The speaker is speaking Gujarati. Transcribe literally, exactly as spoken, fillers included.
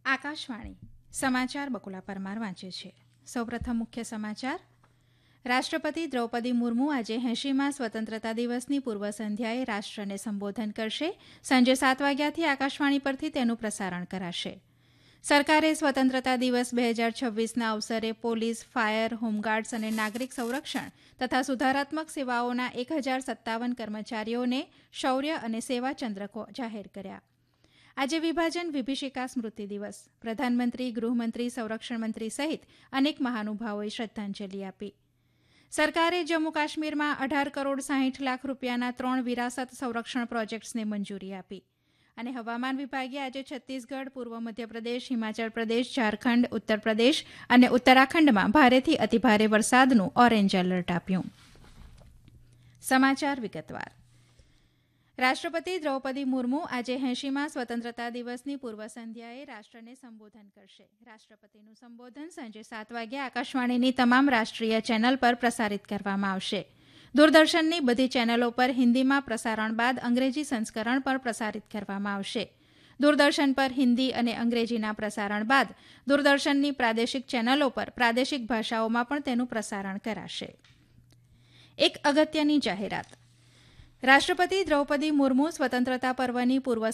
આકાશવાણી સમાચાર બકુલા પરમાર વાંચે છે. સૌપ્રથમ મુખ્ય સમાચાર. રાષ્ટ્રપતિ દ્રૌપદી મુર્મુ આજે એંશીમાં સ્વતંત્રતા દિવસની પૂર્વ સંધ્યાએ રાષ્ટ્રને સંબોધન કરશે. સાંજે સાત વાગ્યાથી આકાશવાણી પરથી તેનું પ્રસારણ કરાશે. સરકારે સ્વતંત્રતા દિવસ બે હજાર છવ્વીસના અવસરે પોલીસ, ફાયર, હોમગાર્ડ્સ અને નાગરિક સંરક્ષણ તથા સુધારાત્મક સેવાઓના એક હજાર સત્તાવન કર્મચારીઓને શૌર્ય અને સેવા ચંદ્રકો જાહેર કર્યા. આજે વિભાજન વિભીષિકા સ્મૃતિ દિવસ. પ્રધાનમંત્રી, ગૃહમંત્રી, સંરક્ષણ મંત્રી સહિત અનેક મહાનુભાવોએ શ્રદ્ધાંજલિ આપી. સરકારે જમ્મુ કાશ્મીરમાં અઢાર કરોડ સાહીઠ લાખ રૂપિયાના ત્રણ વિરાસત સંરક્ષણ પ્રોજેક્ટ્સને મંજૂરી આપી. અને હવામાન વિભાગે આજે છત્તીસગઢ, પૂર્વ મધ્યપ્રદેશ, હિમાચલ પ્રદેશ, ઝારખંડ, ઉત્તર પ્રદેશ અને ઉત્તરાખંડમાં ભારેથી અતિભારે વરસાદનું ઓરેન્જ એલર્ટ આપ્યું. સમાચાર વિગતવાર. રાષ્ટ્રપતિ દ્રૌપદી મુર્મુ આજે એંશીમાં સ્વતંત્રતા દિવસની પૂર્વ સંધ્યાએ રાષ્ટ્રને સંબોધન કરશે. રાષ્ટ્રપતિનું સંબોધન સાંજે સાત વાગ્યે આકાશવાણીની તમામ રાષ્ટ્રીય ચેનલ પર પ્રસારિત કરવામાં આવશે. દૂરદર્શનની બધી ચેનલો પર હિન્દીમાં પ્રસારણ બાદ અંગ્રેજી સંસ્કરણ પર પ્રસારિત કરવામાં આવશે. દૂરદર્શન પર હિન્દી અને અંગ્રેજીના પ્રસારણ બાદ દૂરદર્શનની પ્રાદેશિક ચેનલો પર પ્રાદેશિક ભાષાઓમાં પણ તેનું પ્રસારણ કરાશે. એક અગત્યની જાહેરાત. રાષ્ટ્રપતિ દ્રૌપદી મુર્મુ સ્વતંત્રતા પર્વની પૂર્વ